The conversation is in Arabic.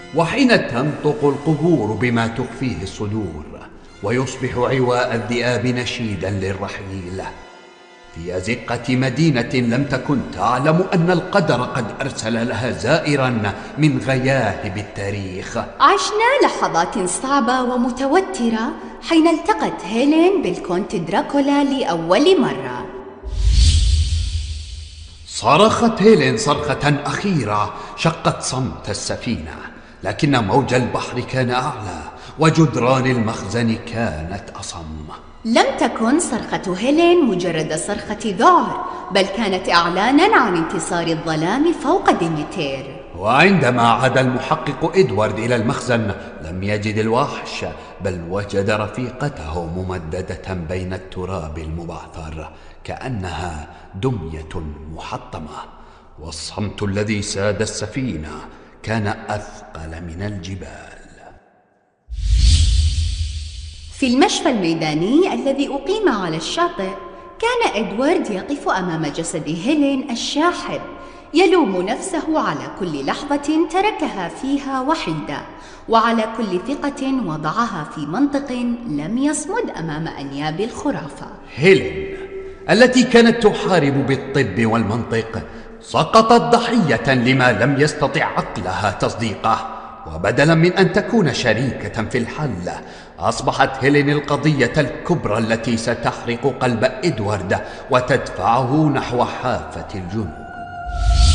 وحين تنطق القبور بما تخفيه الصدور ويصبح عواء الذئاب نشيدا للرحيل في أزقة مدينة لم تكن تعلم أن القدر قد أرسل لها زائرا من غياهب التاريخ. عشنا لحظات صعبة ومتوترة حين التقت هيلين بالكونت دراكولا لأول مرة. صرخت هيلين صرخة أخيرة شقت صمت السفينة، لكن موج البحر كان أعلى وجدران المخزن كانت أصم. لم تكن صرخة هيلين مجرد صرخة ذعر، بل كانت إعلاناً عن انتصار الظلام فوق ديمتير. وعندما عاد المحقق إدوارد إلى المخزن لم يجد الوحش، بل وجد رفيقته ممددة بين التراب المبعثر كأنها دمية محطمة، والصمت الذي ساد السفينة كان أثقل من الجبال. في المشفى الميداني الذي أقيم على الشاطئ، كان إدوارد يقف أمام جسد هيلين الشاحب، يلوم نفسه على كل لحظة تركها فيها وحيدة، وعلى كل ثقة وضعها في منطق لم يصمد أمام أنياب الخرافة. هيلين التي كانت تحارب بالطب والمنطق سقطت ضحية لما لم يستطع عقلها تصديقه، وبدلا من أن تكون شريكة في الحل أصبحت هيلين القضية الكبرى التي ستحرق قلب إدوارد وتدفعه نحو حافة الجنون.